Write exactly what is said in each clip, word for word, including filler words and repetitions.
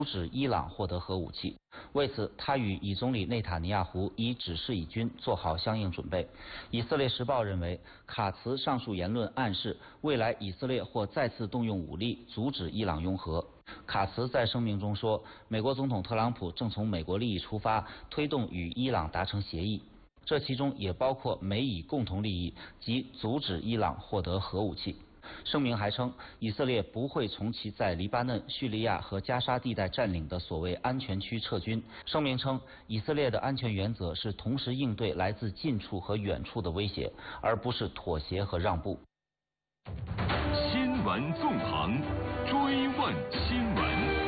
阻止伊朗获得核武器。为此，他与以总理内塔尼亚胡已指示以军做好相应准备。以色列时报认为，卡茨上述言论暗示未来以色列或再次动用武力阻止伊朗拥核。卡茨在声明中说，美国总统特朗普正从美国利益出发，推动与伊朗达成协议，这其中也包括美以共同利益及阻止伊朗获得核武器。声明还称，以色列不会从其在黎巴嫩、叙利亚和加沙地带占领的所谓安全区撤军。声明称，以色列的安全原则是同时应对来自近处和远处的威胁，而不是妥协和让步。 新闻纵横，追问新闻。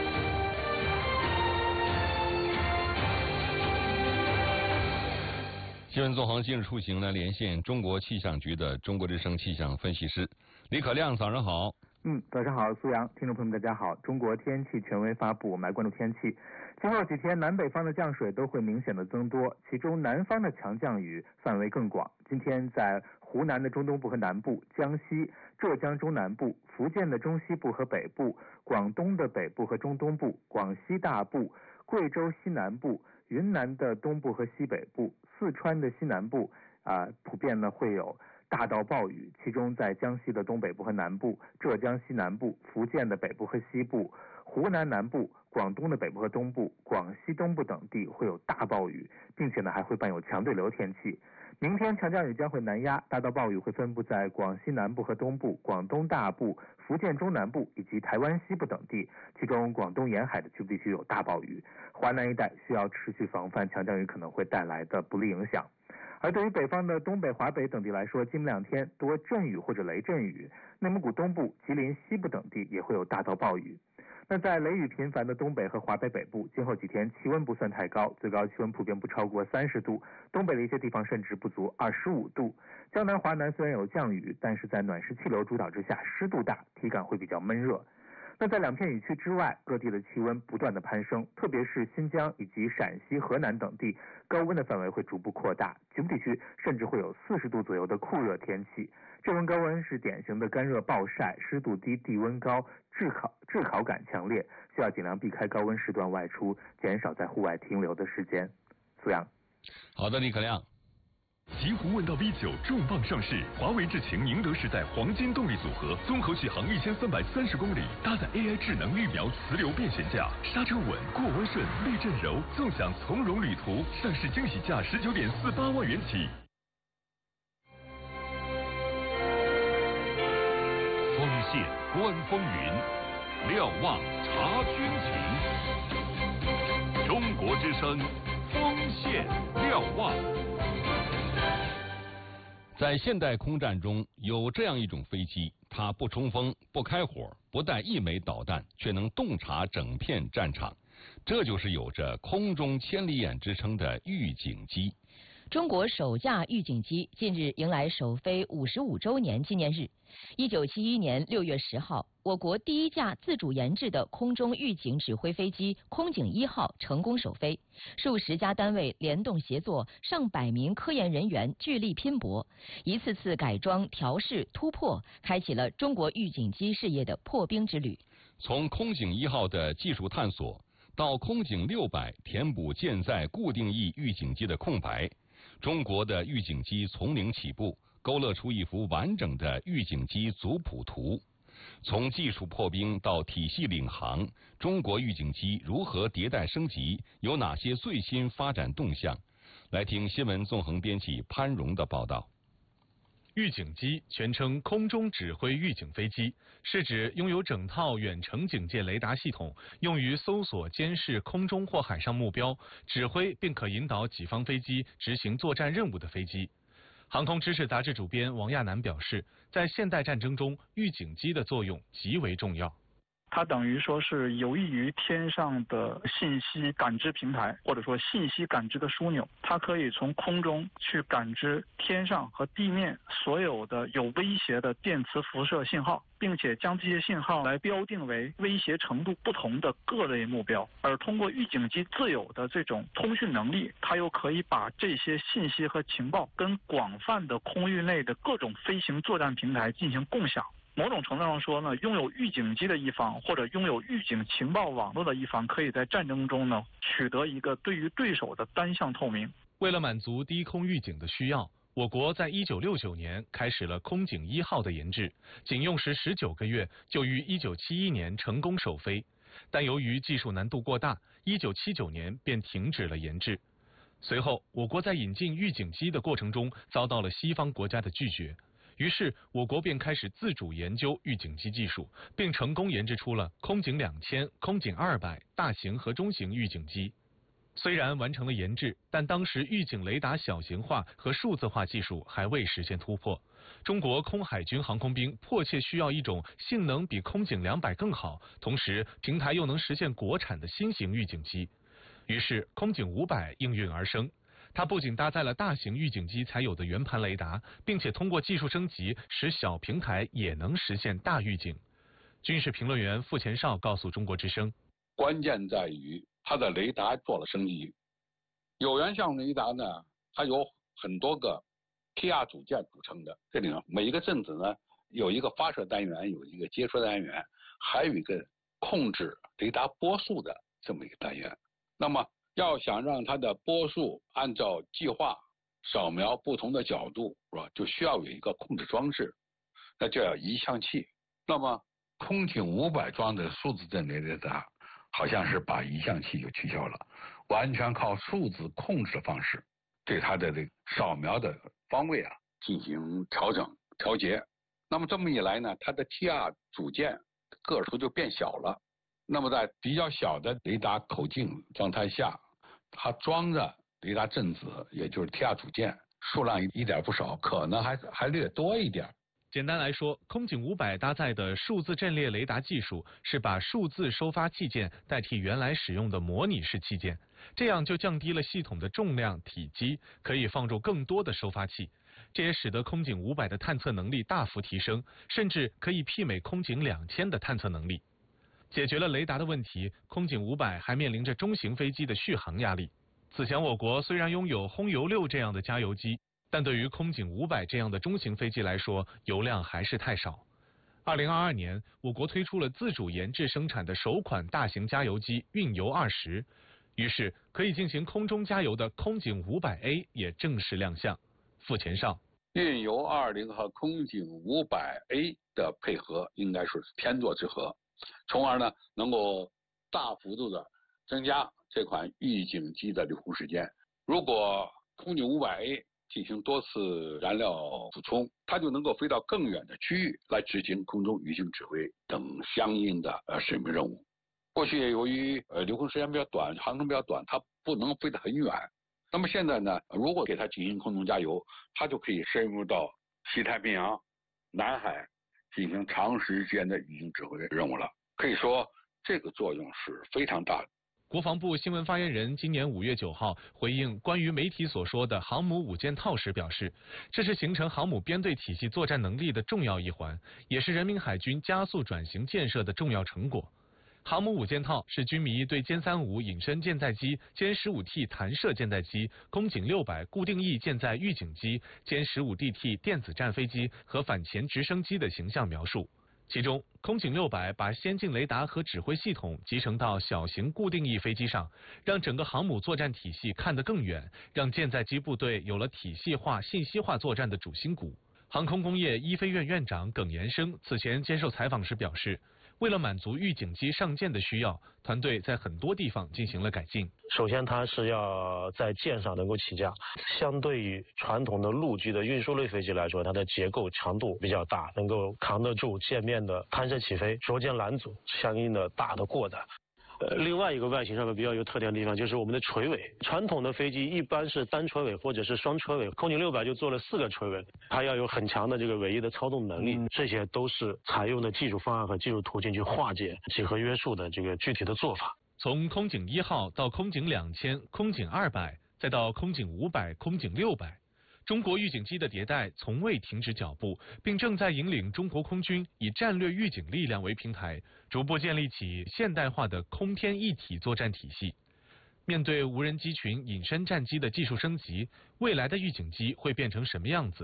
新闻纵横今日出行呢，连线中国气象局的中国之声气象分析师李可亮，早上好。 嗯，早上好，苏阳，听众朋友们大家好。中国天气权威发布，我们来关注天气。今后几天南北方的降水都会明显的增多，其中南方的强降雨范围更广。今天在湖南的中东部和南部、江西、浙江中南部、福建的中西部和北部、广东的北部和中东部、广西大部、贵州西南部、云南的东部和西北部、四川的西南部啊、呃，普遍呢会有大到暴雨，其中在江西的东北部和南部、浙江西南部、福建的北部和西部、湖南南部、广东的北部和东部、广西东部等地会有大暴雨，并且呢还会伴有强对流天气。明天强降雨将会南压，大到暴雨会分布在广西南部和东部、广东大部、福建中南部以及台湾西部等地，其中广东沿海的局部地区有大暴雨，华南一带需要持续防范强降雨可能会带来的不利影响。而对于北方的东北、华北等地来说，今明两天多阵雨或者雷阵雨，内蒙古东部、吉林西部等地也会有大到暴雨。那在雷雨频繁的东北和华北北部，今后几天气温不算太高，最高气温普遍不超过三十度，东北的一些地方甚至不足二十五度。江南、华南虽然有降雨，但是在暖湿气流主导之下，湿度大，体感会比较闷热。那在两片雨区之外，各地的气温不断的攀升，特别是新疆以及陕西、河南等地，高温的范围会逐步扩大，局部地区甚至会有四十度左右的酷热天气。这温高温是典型的干热暴晒，湿度低、地温高，炙烤炙烤感强烈，需要尽量避开高温时段外出，减少在户外停留的时间。苏阳， 好的，李可亮。 极狐问道 V 九 重磅上市，华为智擎宁德时代黄金动力组合，综合续航一千三百三十公里，搭载 A I 智能预瞄磁流变悬架，刹车稳，过弯顺，避震柔，纵享从容旅途。上市惊喜价十九点四八万元起。锋线观风云，瞭望察军情。中国之声，锋线瞭望。 在现代空战中，有这样一种飞机，它不冲锋、不开火、不带一枚导弹，却能洞察整片战场。这就是有着空中千里眼之称的预警机。 中国首架预警机近日迎来首飞五十五周年纪念日。一九七一年六月十号，我国第一架自主研制的空中预警指挥飞机空警一号成功首飞，数十家单位联动协作，上百名科研人员聚力拼搏，一次次改装、调试、突破，开启了中国预警机事业的破冰之旅。 从空警一号的技术探索到空警六百填补舰载固定翼预警机的空白，中国的预警机从零起步，勾勒出一幅完整的预警机族谱图。从技术破冰到体系领航，中国预警机如何迭代升级？有哪些最新发展动向？来听新闻纵横编辑潘荣的报道。 预警机全称空中指挥预警飞机，是指拥有整套远程警戒雷达系统，用于搜索、监视空中或海上目标，指挥并可引导己方飞机执行作战任务的飞机。航空知识杂志主编王亚楠表示，在现代战争中，预警机的作用极为重要。 它等于说是游弋于天上的信息感知平台，或者说信息感知的枢纽。它可以从空中去感知天上和地面所有的有威胁的电磁辐射信号，并且将这些信号来标定为威胁程度不同的各类目标。而通过预警机自有的这种通讯能力，它又可以把这些信息和情报跟广泛的空域内的各种飞行作战平台进行共享。 某种程度上说呢，拥有预警机的一方或者拥有预警情报网络的一方，可以在战争中呢取得一个对于对手的单向透明。 为了满足低空预警的需要，我国在一九六九年开始了空警一号的研制，仅用时十九个月就于一九七一年成功首飞。但由于技术难度过大，一九七九年便停止了研制。随后，我国在引进预警机的过程中遭到了西方国家的拒绝。于是，我国便开始自主研究预警机技术，并成功研制出了空警两千、空警二百大型和中型预警机。虽然完成了研制，但当时预警雷达小型化和数字化技术还未实现突破。中国空海军航空兵迫切需要一种性能比空警两百更好，同时平台又能实现国产的新型预警机。于是，空警五百应运而生。它不仅搭载了大型预警机才有的圆盘雷达，并且通过技术升级，使小平台也能实现大预警。军事评论员傅前绍告诉中国之声， 关键在于它的雷达做了升级。有源相雷达呢，它有很多个 T R 组件组成的，这里呢每一个阵子呢有一个发射单元，有一个接收单元，还有一个控制雷达波速的这么一个单元。那么要想让它的波速按照计划扫描不同的角度，是吧？就需要有一个控制装置，那就要移向器。那么空警五百装的数字阵列雷达，好像是把移向器就取消了，完全靠数字控制的方式对它的这个扫描的方位啊进行调整调节。那么这么一来呢，它的 T R 组件个数就变小了。那么在比较小的雷达口径状态下，它装的雷达阵子，也就是 T R 组件数量一点不少，可能还还略多一点。 简单来说，空警五百搭载的数字阵列雷达技术是把数字收发器件代替原来使用的模拟式器件，这样就降低了系统的重量体积，可以放入更多的收发器。这也使得空警五百的探测能力大幅提升，甚至可以媲美空警两千的探测能力。解决了雷达的问题，空警五百还面临着中型飞机的续航压力。此前我国虽然拥有轰油六这样的加油机，但对于空警五百这样的中型飞机来说，油量还是太少。二零二二年，我国推出了自主研制生产的首款大型加油机运油二十，于是可以进行空中加油的空警五百 A 也正式亮相。傅前绍， 运油二零和空警五百 A 的配合应该说是天作之合，从而呢能够大幅度的增加这款预警机的留空时间。如果空警五百 A 进行多次燃料补充，它就能够飞到更远的区域来执行空中预警指挥等相应的呃使命任务。过去由于呃留空时间比较短，航程比较短，它不能飞得很远。那么现在呢，如果给它进行空中加油，它就可以深入到西太平洋、南海进行长时间的预警指挥任务了。可以说这个作用是非常大的。 国防部新闻发言人今年五月九号回应关于媒体所说的航母五件套时表示，这是形成航母编队体系作战能力的重要一环，也是人民海军加速转型建设的重要成果。航母五件套是军迷对歼三五隐身舰载机、歼十五 T 弹射舰载机、空警六百固定翼舰载预警机、歼十五 D T 电子战飞机和反潜直升机的形象描述。其中，空警六百把先进雷达和指挥系统集成到小型固定翼飞机上，让整个航母作战体系看得更远，让舰载机部队有了体系化、信息化作战的主心骨。航空工业一飞院院长耿延生此前接受采访时表示，为了满足预警机上舰的需要，团队在很多地方进行了改进。 首先，它是要在舰上能够起降，相对于传统的陆基的运输类飞机来说，它的结构强度比较大，能够扛得住舰面的弹射起飞、着舰拦阻相应的大的过载。呃，另外一个外形上面比较有特点的地方就是我们的垂尾。传统的飞机一般是单垂尾或者是双垂尾，空警六百就做了四个垂尾，它要有很强的这个尾翼的操纵能力，这些都是采用的技术方案和技术途径去化解几何约束的这个具体的做法。 从空警一号到空警两千、空警二百，再到空警五百、空警六百。中国预警机的迭代从未停止脚步，并正在引领中国空军以战略预警力量为平台，逐步建立起现代化的空天一体作战体系。面对无人机群隐身战机的技术升级，未来的预警机会变成什么样子？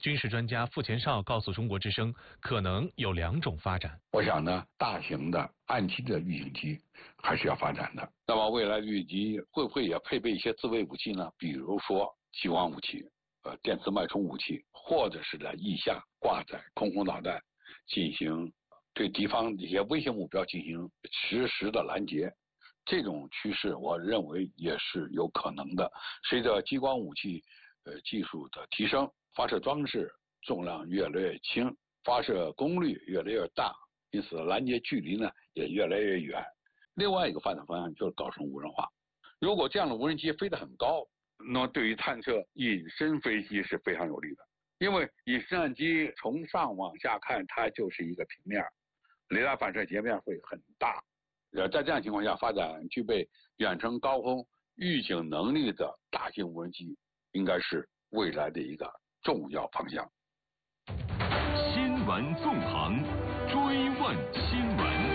军事专家傅前绍告诉中国之声，可能有两种发展。 我想呢，大型的岸基的预警机还是要发展的。那么未来的预警机会不会也配备一些自卫武器呢？比如说激光武器、呃电磁脉冲武器，或者是在翼下挂载空空导弹，进行对敌方一些威胁目标进行实时的拦截。这种趋势，我认为也是有可能的。随着激光武器呃技术的提升，发射装置重量越来越轻，发射功率越来越大，因此拦截距离呢也越来越远。另外一个发展方向就是搞成无人化。如果这样的无人机飞得很高，那么对于探测隐身飞机是非常有利的，因为隐身战机从上往下看，它就是一个平面，雷达反射截面会很大。呃，在这样情况下，发展具备远程高空预警能力的大型无人机，应该是未来的一个重要方向。 新闻纵横，追问新闻。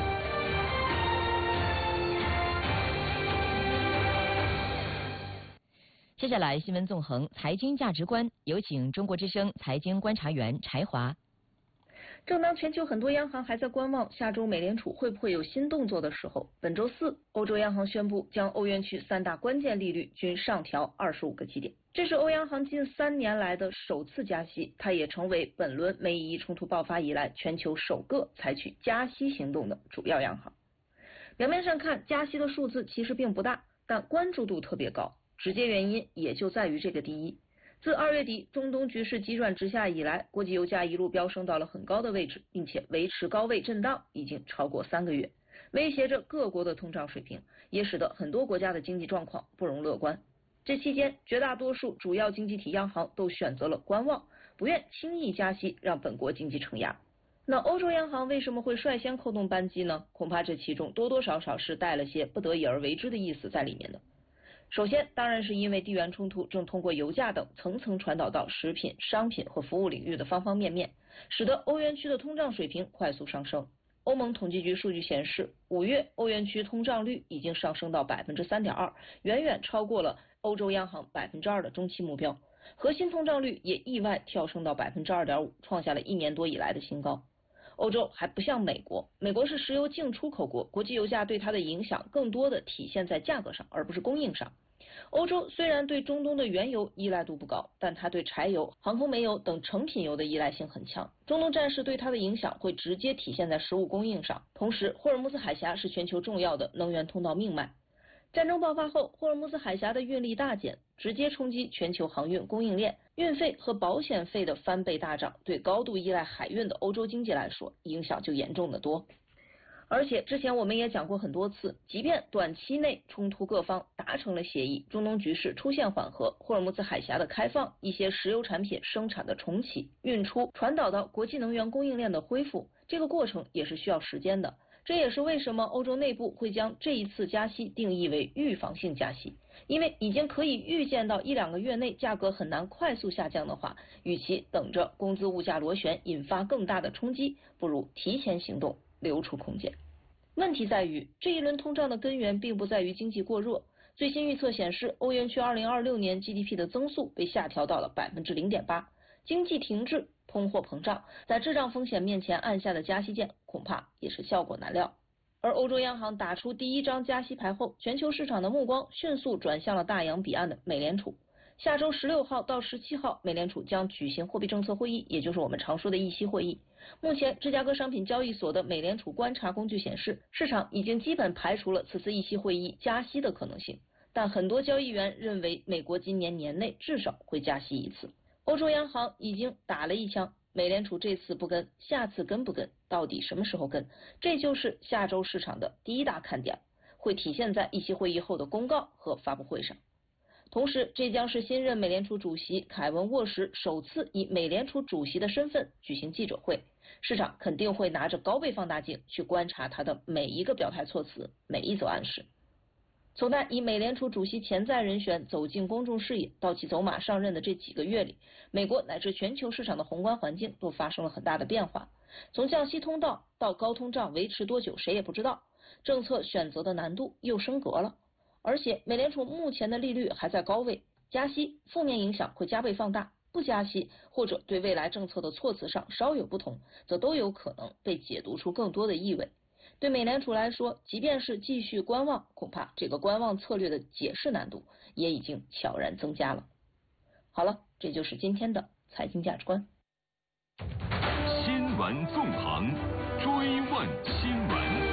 接下来，新闻纵横，财经价值观，有请中国之声财经观察员柴华。 正当全球很多央行还在观望下周美联储会不会有新动作的时候，本周四，欧洲央行宣布将欧元区三大关键利率均上调二十五个基点，这是欧央行近三年来的首次加息，它也成为本轮美伊冲突爆发以来全球首个采取加息行动的主要央行。表面上看，加息的数字其实并不大，但关注度特别高，直接原因也就在于这个第一。自二月底中东局势急转直下以来，国际油价一路飙升到了很高的位置，并且维持高位震荡已经超过三个月，威胁着各国的通胀水平，也使得很多国家的经济状况不容乐观。这期间，绝大多数主要经济体央行都选择了观望，不愿轻易加息，让本国经济承压。那欧洲央行为什么会率先扣动扳机呢？恐怕这其中多多少少是带了些不得已而为之的意思在里面的。首先，当然是因为地缘冲突正通过油价等层层传导到食品、商品和服务领域的方方面面，使得欧元区的通胀水平快速上升。欧盟统计局数据显示，五月欧元区通胀率已经上升到百分之三点二，远远超过了欧洲央行百分之二的中期目标。核心通胀率也意外跳升到百分之二点五，创下了一年多以来的新高。欧洲还不像美国，美国是石油净出口国，国际油价对它的影响更多的体现在价格上，而不是供应上。欧洲虽然对中东的原油依赖度不高，但它对柴油、航空煤油等成品油的依赖性很强。中东战事对它的影响会直接体现在食物供应上。同时，霍尔木兹海峡是全球重要的能源通道命脉。战争爆发后，霍尔木兹海峡的运力大减，直接冲击全球航运供应链，运费和保险费的翻倍大涨，对高度依赖海运的欧洲经济来说，影响就严重得多。而且之前我们也讲过很多次，即便短期内冲突各方达成了协议，中东局势出现缓和，霍尔木兹海峡的开放，一些石油产品生产的重启、运出、传导到国际能源供应链的恢复，这个过程也是需要时间的。这也是为什么欧洲内部会将这一次加息定义为预防性加息，因为已经可以预见到一两个月内价格很难快速下降的话，与其等着工资物价螺旋引发更大的冲击，不如提前行动，留出空间。问题在于，这一轮通胀的根源并不在于经济过热。最新预测显示，欧元区二零二六年 G D P 的增速被下调到了百分之零点八，经济停滞，通货膨胀，在滞胀风险面前按下的加息键，恐怕也是效果难料。而欧洲央行打出第一张加息牌后，全球市场的目光迅速转向了大洋彼岸的美联储。下周十六号到十七号，美联储将举行货币政策会议，也就是我们常说的议息会议。目前，芝加哥商品交易所的美联储观察工具显示，市场已经基本排除了此次议息会议加息的可能性，但很多交易员认为美国今年年内至少会加息一次。欧洲央行已经打了一枪，美联储这次不跟，下次跟不跟，到底什么时候跟？这就是下周市场的第一大看点，会体现在议息会议后的公告和发布会上。同时，这将是新任美联储主席凯文沃什首次以美联储主席的身份举行记者会，市场肯定会拿着高倍放大镜去观察他的每一个表态措辞，每一则暗示。从他以美联储主席潜在人选走进公众视野到其走马上任的这几个月里，美国乃至全球市场的宏观环境都发生了很大的变化。从降息通道到高通胀维持多久谁也不知道，政策选择的难度又升格了。而且美联储目前的利率还在高位，加息负面影响会加倍放大，不不加息，或者对未来政策的措辞上稍有不同，则都有可能被解读出更多的意味。对美联储来说，即便是继续观望，恐怕这个观望策略的解释难度也已经悄然增加了。好了，这就是今天的财经价值观。 新闻纵横，追问新闻。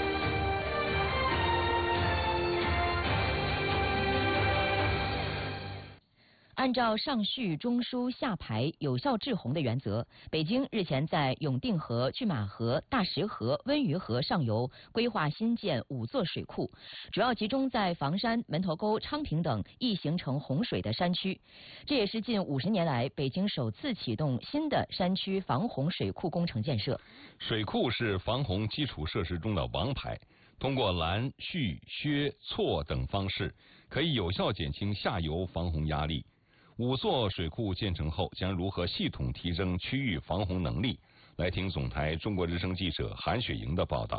按照上蓄中枢下排有效制洪的原则，北京日前在永定河、拒马河、大石河、温榆河上游规划新建五座水库，主要集中在房山、门头沟、昌平等易形成洪水的山区。这也是近五十年来北京首次启动新的山区防洪水库工程建设。 水库是防洪基础设施中的王牌，通过拦、蓄、削、错等方式，可以有效减轻下游防洪压力。五座水库建成后，将如何系统提升区域防洪能力？来听总台中国之声记者韩雪莹的报道。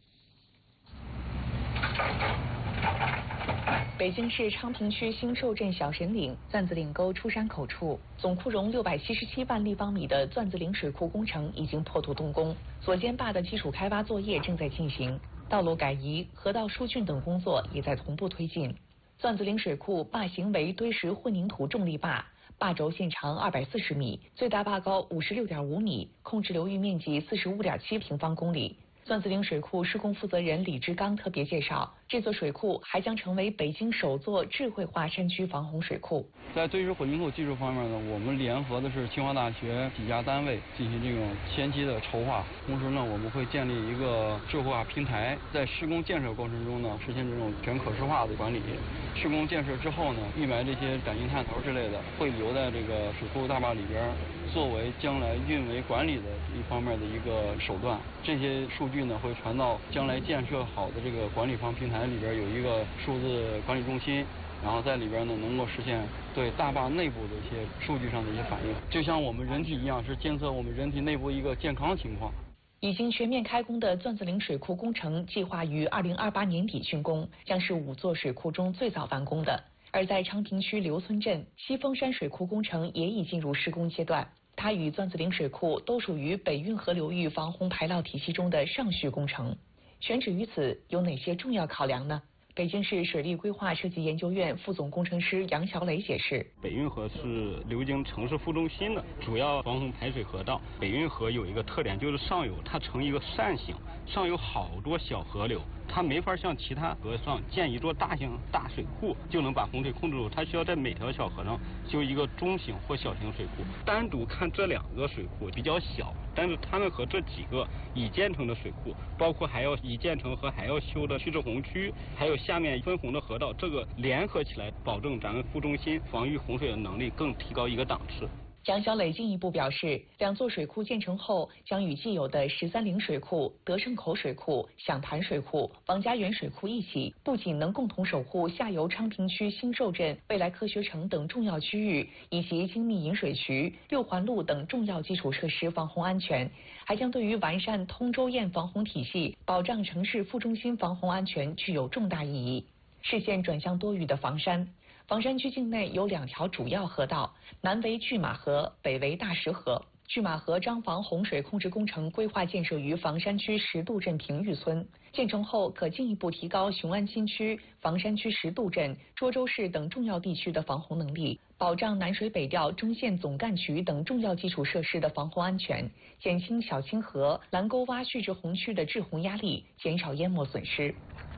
北京市昌平区新寿镇小神岭钻子岭沟出山口处，总库容六百七十七万立方米的钻子岭水库工程已经破土动工，左肩坝的基础开挖作业正在进行，道路改移、河道疏浚等工作也在同步推进。钻子岭水库坝型为堆石混凝土重力坝，坝轴线长二百四十米，最大坝高五十六点五米，控制流域面积四十五点七平方公里。钻子岭水库施工负责人李志刚特别介绍，这座水库还将成为北京首座智慧化山区防洪水库。 在堆石混凝土技术方面呢，我们联合的是清华大学几家单位进行这种前期的筹划，同时呢，我们会建立一个智慧化平台，在施工建设过程中呢，实现这种全可视化的管理。施工建设之后呢，预埋这些感应探头之类的，会留在这个水库大坝里边，作为将来运维管理的一方面的一个手段。这些数据呢，会传到将来建设好的这个管理方平台里边，有一个数字管理中心，然后在里边呢能够实现对大坝内部的一些数据上的一些反应，就像我们人体一样，是监测我们人体内部一个健康情况。 已经全面开工的钻子岭水库工程计划于二零二八年底竣工，将是五座水库中最早完工的。而在昌平区刘村镇，西峰山水库工程也已进入施工阶段。它与钻子岭水库都属于北运河流域防洪排涝体系中的上蓄工程。选址于此有哪些重要考量呢？北京市水利规划设计研究院副总工程师杨小磊解释， 北运河是流经城市副中心的主要防洪排水河道。北运河有一个特点，就是上游它呈一个扇形，上有好多小河流，它没法像其他河上建一座大型大水库就能把洪水控制住，它需要在每条小河上修一个中型或小型水库。单独看这两个水库比较小，但是它们和这几个已建成的水库，包括还要已建成和还要修的蓄滞洪区，还有下面分洪的河道，这个联合起来，保证咱们副中心防御洪水的能力更提高一个档次。 杨小磊进一步表示，两座水库建成后，将与既有的十三陵水库、德胜口水库、响盘水库、王家园水库一起，不仅能共同守护下游昌平区新寿镇、未来科学城等重要区域，以及精密引水渠、六环路等重要基础设施防洪安全，还将对于完善通州堰防洪体系、保障城市副中心防洪安全具有重大意义。视线转向多雨的房山。房山区境内有两条主要河道，南为拒马河，北为大石河。拒马河张防洪水控制工程规划建设于房山区石渡镇平峪村，建成后可进一步提高雄安新区、房山区石渡镇、涿州市等重要地区的防洪能力，保障南水北调中线总干渠等重要基础设施的防洪安全，减轻小清河、蓝沟洼蓄滞洪区的滞洪压力，减少淹没损失。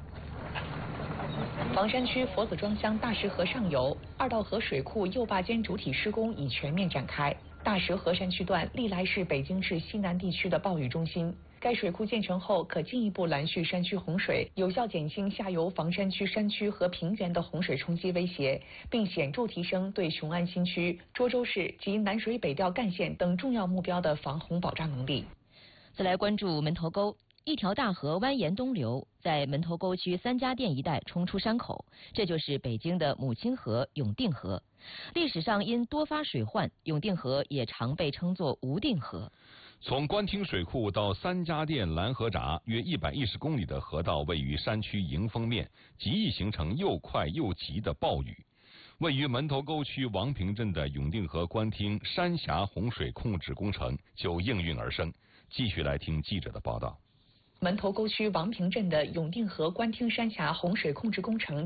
房山区佛子庄乡大石河上游二道河水库右坝间主体施工已全面展开。大石河山区段历来是北京市西南地区的暴雨中心，该水库建成后可进一步拦蓄山区洪水，有效减轻下游房山区山区和平原的洪水冲击威胁，并显著提升对雄安新区、涿州市及南水北调干线等重要目标的防洪保障能力。 再来关注门头沟。一条大河蜿蜒东流，在门头沟区三家店一带冲出山口，这就是北京的母亲河永定河。历史上因多发水患，永定河也常被称作无定河。 从官厅水库到三家店拦河闸，约一百一十公里的河道位于山区迎风面，极易形成又快又急的暴雨。 位于门头沟区王坪镇的永定河官厅山峡洪水控制工程就应运而生。继续来听记者的报道。 门头沟区王坪镇的永定河官厅山峡洪水控制工程